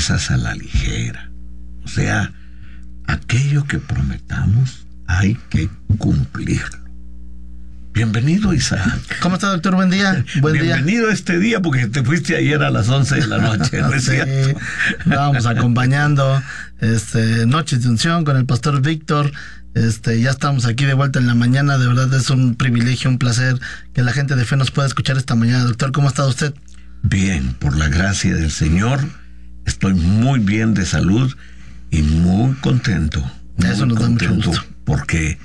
promesas a la ligera. O sea, aquello que prometamos hay que cumplirlo. Bienvenido, Isaac. ¿Cómo está, doctor? Buen día. Bienvenido a este día, porque te fuiste ayer a las 11 de la noche, ¿no es cierto? Estábamos acompañando Noches de Unción con el pastor Víctor. Ya estamos aquí de vuelta en la mañana. De verdad es un privilegio, un placer que la gente de fe nos pueda escuchar esta mañana. Doctor, ¿cómo está usted? Bien, por la gracia del Señor. Estoy muy bien de salud y muy contento. Eso nos da mucho gusto. Porque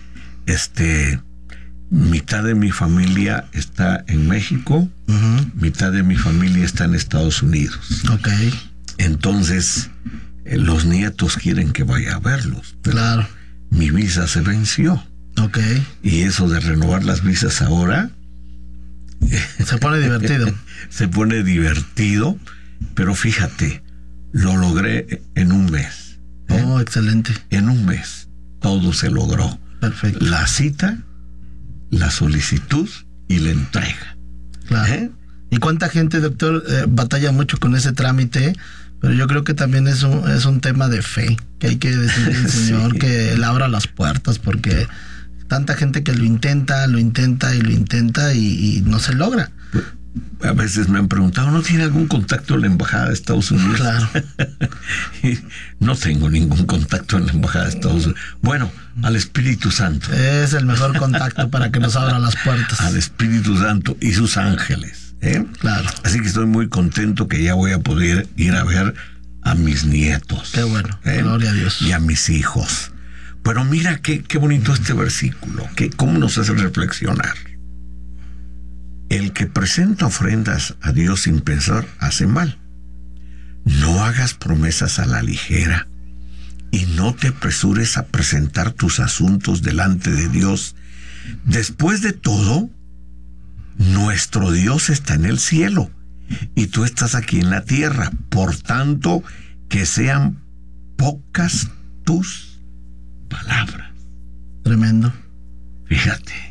mitad de mi familia está en México, mitad de mi familia está en Estados Unidos. Ok. Entonces, los nietos quieren que vaya a verlos. Claro. Mi visa se venció. Ok. Y eso de renovar las visas ahora... Se pone divertido. Se pone divertido, pero fíjate, lo logré en un mes. Oh, excelente. En un mes, todo se logró. Perfecto. La cita, la solicitud y la entrega. Claro. ¿Y cuánta gente, doctor, batalla mucho con ese trámite? Pero yo creo que también es un tema de fe, que hay que decirle al Señor que Él abra las puertas, porque tanta gente que lo intenta y no se logra. A veces me han preguntado, ¿no tiene algún contacto en la embajada de Estados Unidos? Claro. No tengo ningún contacto en la embajada de Estados Unidos. Bueno, al Espíritu Santo. Es el mejor contacto para que nos abra las puertas. Al Espíritu Santo y sus ángeles. Claro. Así que estoy muy contento que ya voy a poder ir a ver a mis nietos. Qué bueno, gloria a Dios. Y a mis hijos. Pero mira qué bonito este versículo, cómo nos hace reflexionar. El que presenta ofrendas a Dios sin pensar hace mal. No hagas promesas a la ligera y no te apresures a presentar tus asuntos delante de Dios. Después de todo, nuestro Dios está en el cielo y tú estás aquí en la tierra. Por tanto, que sean pocas tus palabras. Tremendo. Fíjate,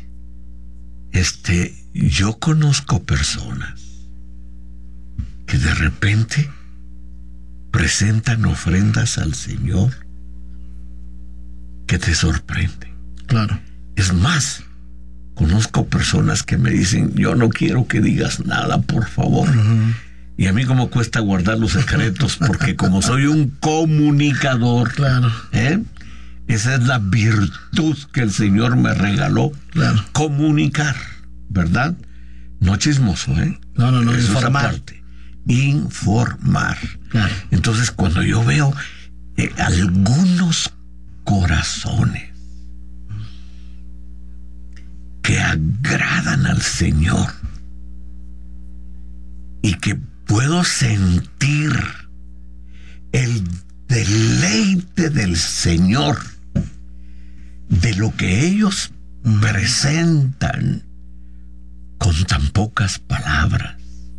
yo conozco personas que de repente presentan ofrendas al Señor que te sorprenden. Claro. Es más, conozco personas que me dicen, yo no quiero que digas nada, por favor. Y a mí como cuesta guardar los secretos, porque como soy un comunicador, claro. Esa es la virtud que el Señor me regaló. Claro. Comunicar, ¿verdad? No chismoso, No, eso informar. Es aparte. Informar. Claro. Entonces, cuando yo veo algunos corazones que agradan al Señor y que puedo sentir el deleite del Señor de lo que ellos presentan con tan pocas palabras,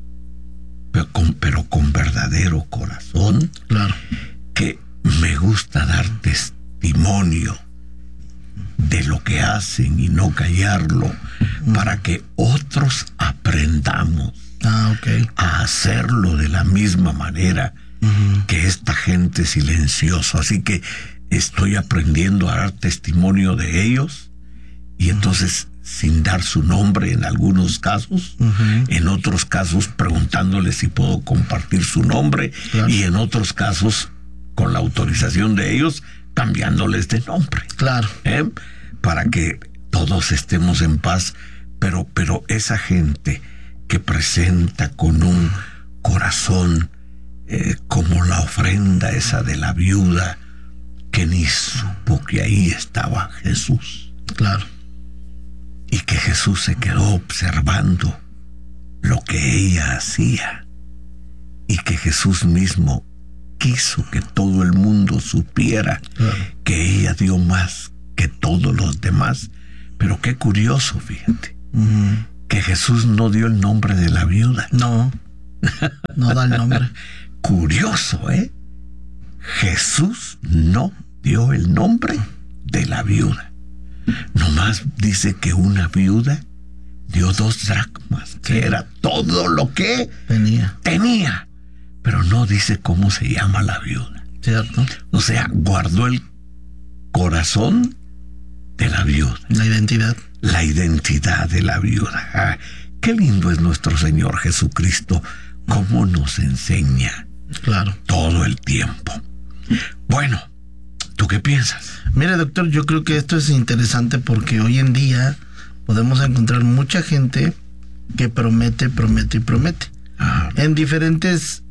pero con verdadero corazón, claro, que me gusta dar testimonio de lo que hacen y no callarlo, para que otros aprendamos a hacerlo de la misma manera que esta gente silenciosa. Así que estoy aprendiendo a dar testimonio de ellos, y entonces sin dar su nombre en algunos casos, en otros casos preguntándoles si puedo compartir su nombre, claro, y en otros casos, con la autorización de ellos, cambiándoles de nombre. Claro. Para que todos estemos en paz, pero esa gente que presenta con un corazón como la ofrenda esa de la viuda, que ni supo que ahí estaba Jesús. Claro. Y que Jesús se quedó observando lo que ella hacía, y que Jesús mismo quiso que todo el mundo supiera, claro, que ella dio más que todos los demás. Pero qué curioso, fíjate, que Jesús no dio el nombre de la viuda. No da el nombre. Curioso, Jesús no dio el nombre de la viuda. Nomás dice que una viuda dio 2 dracmas, que era todo lo que tenía. pero no dice cómo se llama la viuda. Cierto. O sea, guardó el corazón de la viuda. La identidad. La identidad de la viuda. Ah, qué lindo es nuestro Señor Jesucristo, cómo nos enseña. Claro. Todo el tiempo. Bueno, ¿tú qué piensas? Mire, doctor, yo creo que esto es interesante porque hoy en día podemos encontrar mucha gente que promete y promete. En diferentes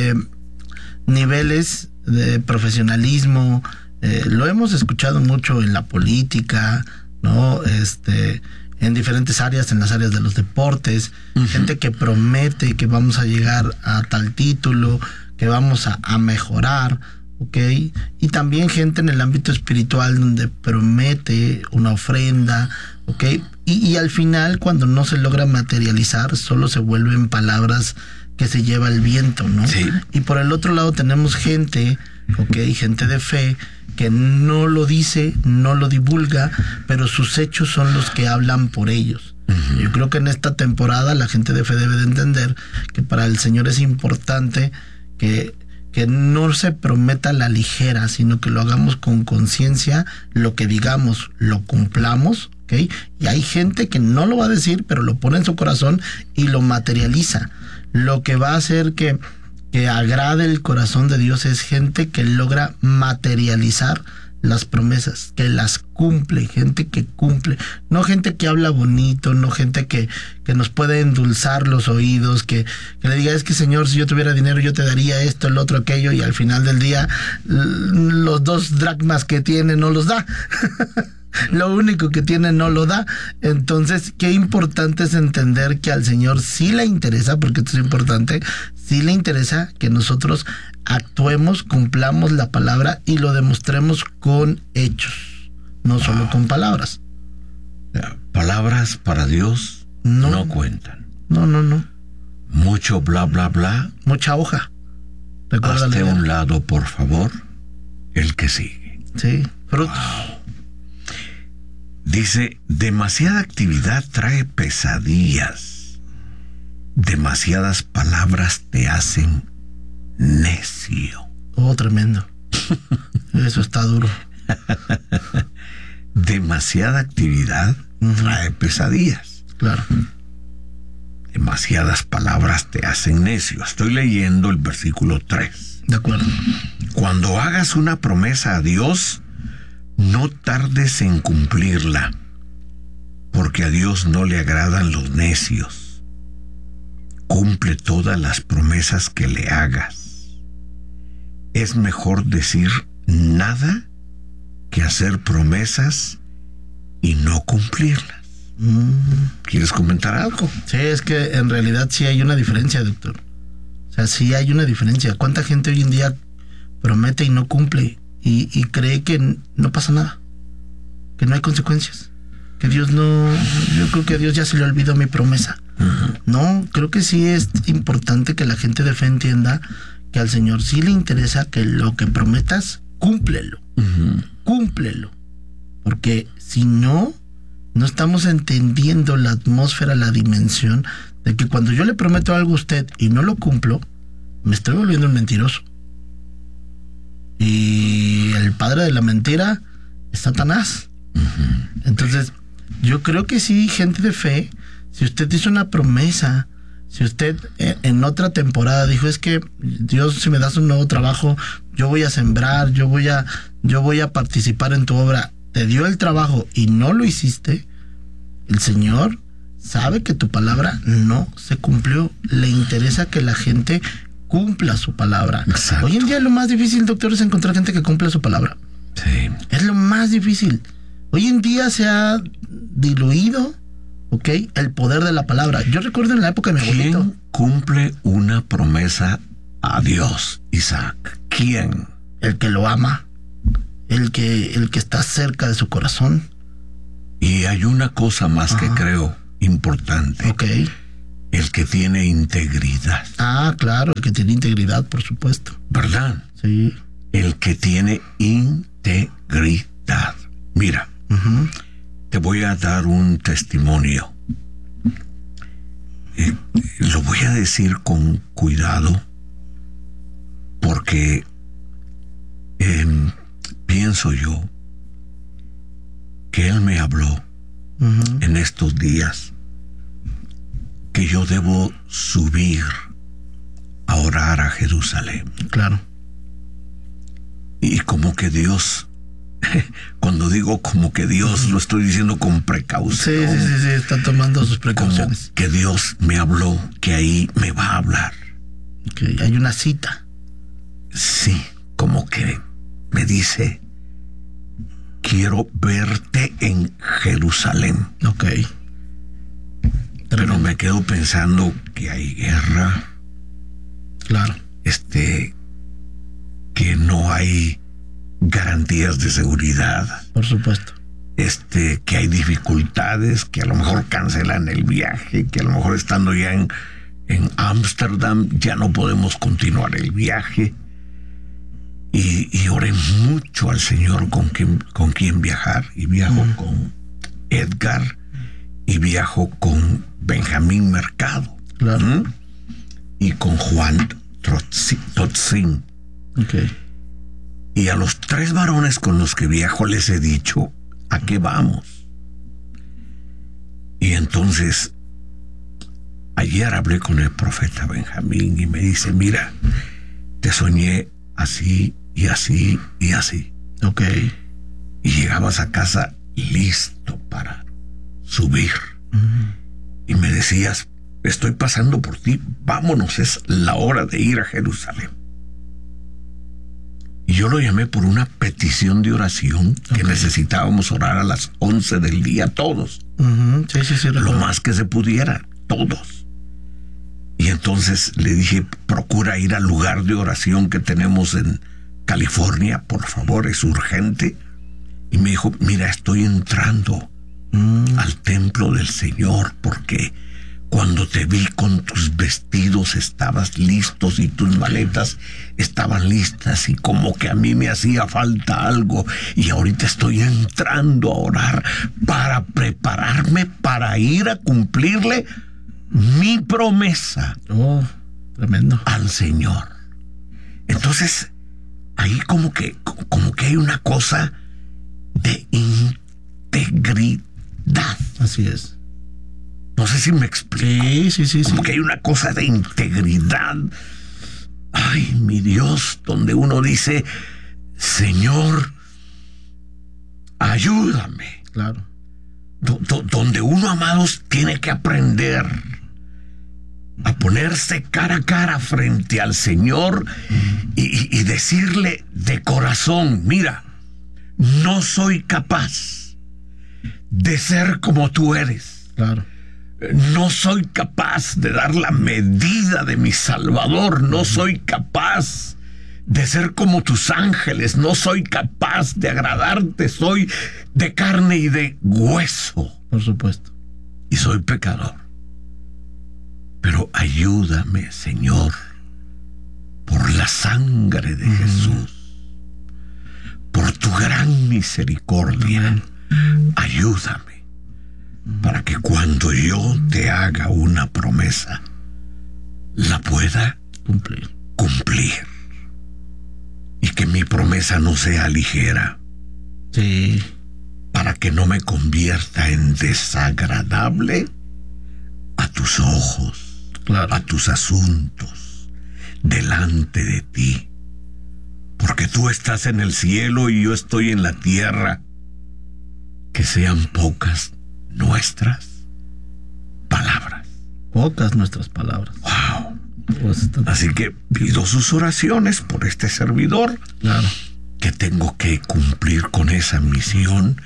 niveles de profesionalismo. Lo hemos escuchado mucho en la política, ¿no? En diferentes áreas, en las áreas de los deportes. Gente que promete que vamos a llegar a tal título, que vamos a mejorar, ¿ok? Y también gente en el ámbito espiritual donde promete una ofrenda, ¿ok? Y al final, cuando no se logra materializar, solo se vuelven palabras que se lleva el viento, ¿no? Sí. Y por el otro lado tenemos gente, ¿ok? Gente de fe que no lo dice, no lo divulga, pero sus hechos son los que hablan por ellos. Yo creo que en esta temporada la gente de fe debe de entender que para el Señor es importante que no se prometa a la ligera, sino que lo hagamos con conciencia, lo que digamos, lo cumplamos, ¿ok? Y hay gente que no lo va a decir, pero lo pone en su corazón y lo materializa. Lo que va a hacer que agrade el corazón de Dios es gente que logra materializar las promesas, que las cumple, gente que cumple, no gente que habla bonito, no gente que nos puede endulzar los oídos, que le diga, es que Señor, si yo tuviera dinero yo te daría esto, el otro, aquello, y al final del día los 2 dracmas que tiene no los da. Lo único que tiene no lo da. Entonces, qué importante es entender que al Señor sí le interesa, porque esto es importante, sí le interesa que nosotros actuemos, cumplamos la palabra y lo demostremos con hechos, no solo con palabras. Palabras para Dios no cuentan. No. Mucho bla, bla, bla. Mucha hoja. Hazte a un lado, por favor, el que sigue. Sí, frutos. Wow. Dice, demasiada actividad trae pesadillas. Demasiadas palabras te hacen necio. Oh, tremendo. Eso está duro. Demasiada actividad trae pesadillas. Claro. Demasiadas palabras te hacen necio. Estoy leyendo el versículo 3. De acuerdo. Cuando hagas una promesa a Dios, no tardes en cumplirla, porque a Dios no le agradan los necios. Cumple todas las promesas que le hagas. Es mejor decir nada que hacer promesas y no cumplirlas. ¿Quieres comentar algo? Sí, es que en realidad sí hay una diferencia, doctor. O sea, sí hay una diferencia. ¿Cuánta gente hoy en día promete y no cumple? Y cree que no pasa nada, que no hay consecuencias, que Dios no, yo creo que a Dios ya se le olvidó mi promesa. No, creo que sí es importante que la gente de fe entienda que al Señor sí le interesa que lo que prometas, cúmplelo, cúmplelo, porque si no estamos entendiendo la atmósfera, la dimensión de que cuando yo le prometo algo a usted y no lo cumplo, me estoy volviendo un mentiroso. Y el padre de la mentira es Satanás. Entonces, yo creo que sí, gente de fe, si usted hizo una promesa, si usted en otra temporada dijo, es que Dios, si me das un nuevo trabajo, yo voy a sembrar, yo voy a participar en tu obra, te dio el trabajo y no lo hiciste, el Señor sabe que tu palabra no se cumplió. Le interesa que la gente cumpla su palabra. Exacto. Hoy en día lo más difícil, doctor, es encontrar gente que cumpla su palabra. Sí. Es lo más difícil. Hoy en día se ha diluido, ¿ok?, el poder de la palabra. Yo recuerdo en la época de mi abuelito. ¿Quién cumple una promesa a Dios, Isaac? ¿Quién? El que lo ama, el que está cerca de su corazón. Y hay una cosa más que creo importante. Ok. El que tiene integridad. Ah, claro, el que tiene integridad, por supuesto. ¿Verdad? Sí. El que tiene integridad. Mira, te voy a dar un testimonio. Lo voy a decir con cuidado, porque pienso yo que Él me habló en estos días que yo debo subir a orar a Jerusalén. Claro. Y como que Dios, cuando digo como que Dios, lo estoy diciendo con precaución. Sí, está tomando sus precauciones. Como que Dios me habló, que ahí me va a hablar. Okay, hay una cita. Sí, como que me dice, quiero verte en Jerusalén. Ok. Pero me quedo pensando que hay guerra. Claro. Que no hay garantías de seguridad. Por supuesto. Que hay dificultades, que a lo mejor cancelan el viaje, que a lo mejor estando ya en Ámsterdam ya no podemos continuar el viaje. Y oré mucho al Señor con quien viajar. Y viajo con Edgar y viajo con Benjamín Mercado. Claro. Y con Juan Totzin. Okay. Y a los 3 varones con los que viajo les he dicho a qué vamos. Y entonces ayer hablé con el profeta Benjamín y me dice, mira, te soñé así y así y así. Ok. Y llegabas a casa listo para subir. Y me decías, estoy pasando por ti, vámonos, es la hora de ir a Jerusalén. Y yo lo llamé por una petición de oración que necesitábamos orar a las 11 del día todos. Sí, lo más que se pudiera, todos. Y entonces le dije, procura ir al lugar de oración que tenemos en California, por favor, es urgente. Y me dijo, mira, estoy entrando al templo del Señor porque cuando te vi con tus vestidos estabas listos y tus maletas estaban listas y como que a mí me hacía falta algo y ahorita estoy entrando a orar para prepararme para ir a cumplirle mi promesa. Tremendo. Al Señor. Entonces ahí como que hay una cosa de integridad. Así es. No sé si me explico. Sí. Como que hay una cosa de integridad. Ay, mi Dios, donde uno dice, Señor, ayúdame. Claro. Donde uno, amados, tiene que aprender a ponerse cara a cara frente al Señor y decirle de corazón, mira, no soy capaz de ser como tú eres. Claro. No soy capaz de dar la medida de mi Salvador. No soy capaz de ser como tus ángeles. No soy capaz de agradarte. Soy de carne y de hueso. Por supuesto. Y soy pecador. Pero ayúdame, Señor, por la sangre de Jesús, por tu gran misericordia. Ayúdame para que cuando yo te haga una promesa, la pueda cumplir. Y que mi promesa no sea ligera. Sí. Para que no me convierta en desagradable a tus ojos, claro, a tus asuntos, delante de ti. Porque tú estás en el cielo y yo estoy en la tierra. Que sean pocas nuestras palabras. Pocas nuestras palabras. Wow. Así que pido sus oraciones por este servidor. Claro. Que tengo que cumplir con esa misión.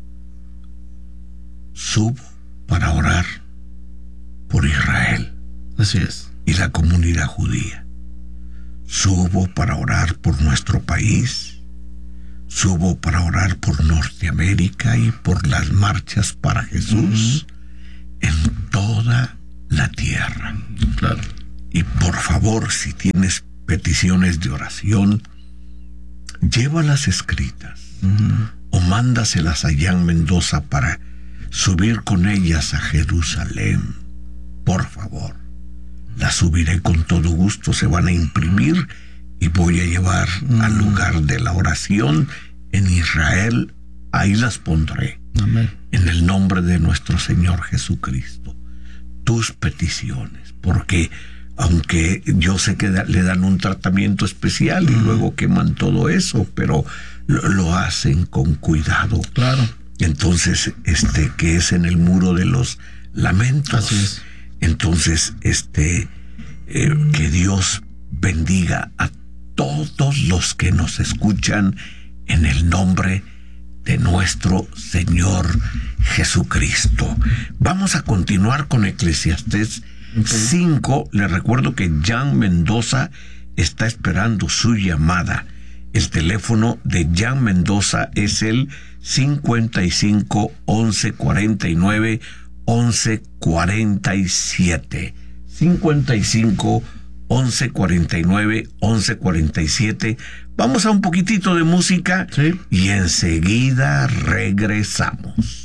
Subo para orar por Israel. Así es. Y la comunidad judía. Subo para orar por nuestro país. Subo para orar por Norteamérica y por las marchas para Jesús en toda la tierra. Claro. Y por favor, si tienes peticiones de oración, llévalas escritas o mándaselas a Jan Mendoza para subir con ellas a Jerusalén. Por favor, las subiré con todo gusto, se van a imprimir y voy a llevar al lugar de la oración en Israel. Ahí las pondré. Amén. En el nombre de nuestro Señor Jesucristo. Tus peticiones, porque aunque yo sé que le dan un tratamiento especial y luego queman todo eso, pero lo hacen con cuidado. Claro. Entonces, que es en el muro de los lamentos. Así es. Entonces, que Dios bendiga a todos los que nos escuchan en el nombre de nuestro Señor Jesucristo. Vamos a continuar con Eclesiastés 5. Les recuerdo que Jan Mendoza está esperando su llamada. El teléfono de Jan Mendoza es el 55 11 49 11 47. 55 11 49 11 47. Vamos a un poquitito de música, sí, y enseguida regresamos.